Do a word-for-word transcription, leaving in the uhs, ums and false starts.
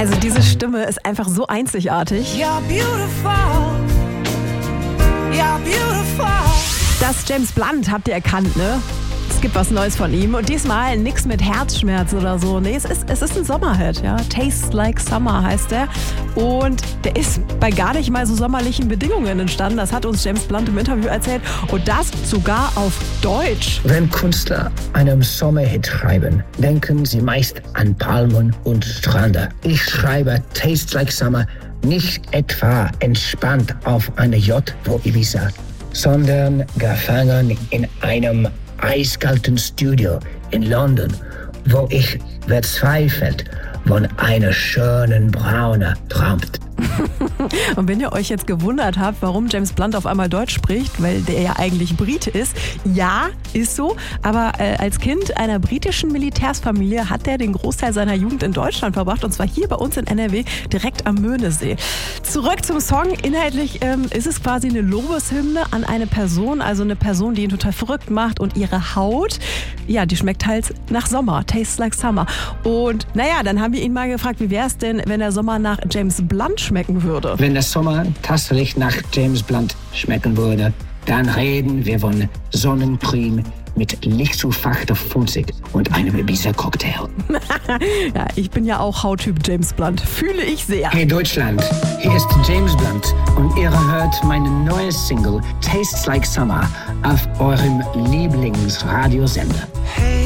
Also diese Stimme ist einfach so einzigartig. You're beautiful. You're beautiful. Das James Blunt habt ihr erkannt, ne? Es gibt was Neues von ihm und diesmal nichts mit Herzschmerz oder so. Nee, es ist, es ist ein Sommerhit, ja. Tastes Like Summer heißt der. Und der ist bei gar nicht mal so sommerlichen Bedingungen entstanden. Das hat uns James Blunt im Interview erzählt. Und das sogar auf Deutsch. Wenn Künstler einen Sommerhit schreiben, denken sie meist an Palmen und Strände. Ich schreibe Tastes Like Summer nicht etwa entspannt auf einer Yacht vor Ibiza, sondern gefangen in einem eiskalten Studio in London, wo ich verzweifelt von einer schönen Braune träumt. Und wenn ihr euch jetzt gewundert habt, warum James Blunt auf einmal Deutsch spricht, weil der ja eigentlich Brite ist, ja, ist so, aber äh, als Kind einer britischen Militärsfamilie hat er den Großteil seiner Jugend in Deutschland verbracht und zwar hier bei uns in N R W, direkt am Möhnesee. Zurück zum Song. Inhaltlich ähm, ist es quasi eine Lobeshymne an eine Person, also eine Person, die ihn total verrückt macht und ihre Haut, ja, die schmeckt halt nach Sommer, tastes like summer. Und naja, dann haben wir ihn mal gefragt, wie wäre es denn, wenn der Sommer nach James Blunt schmecken würde? Wenn der Sommer tatsächlich nach James Blunt schmecken würde, dann reden wir von Sonnencreme mit lichtzufachter Funzig und einem Ibiza-Cocktail. Ja, ich bin ja auch Hauttyp James Blunt. Fühle ich sehr. Hey Deutschland, hier ist James Blunt und ihr hört meine neue Single Tastes Like Summer auf eurem Lieblingsradiosender. Hey.